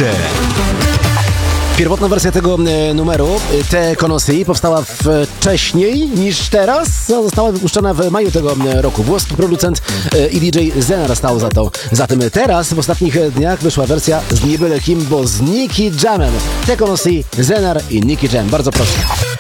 Dance. Pierwotna wersja tego numeru, Te Conosci, powstała wcześniej niż teraz. Została wypuszczona w maju tego roku. Włoski producent i DJ Zenar stał za to. Zatem teraz, w ostatnich dniach, wyszła wersja z niebyle kim, bo z Nicky Jamem. Te Conosci, Zenar i Nicky Jam. Bardzo proszę.